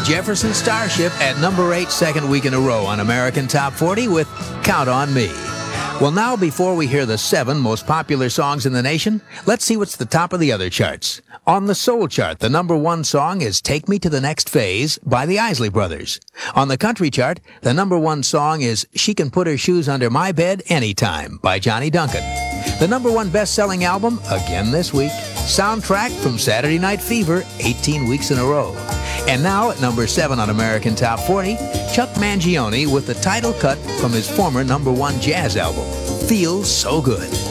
Jefferson Starship at number 8, second week in a row on American Top 40 with Count on Me. Well, now, before we hear the 7 most popular songs in the nation, let's see what's the top of the other charts. On the soul chart, the number 1 song is Take Me to the Next Phase by the Isley Brothers. On the country chart, the number 1 song is She Can Put Her Shoes Under My Bed Anytime by Johnny Duncan. The number 1 best-selling album, again this week, Soundtrack from Saturday Night Fever, 18 weeks in a row. And now at number 7 on American Top 40, Chuck Mangione with the title cut from his former number 1 jazz album, Feels So Good.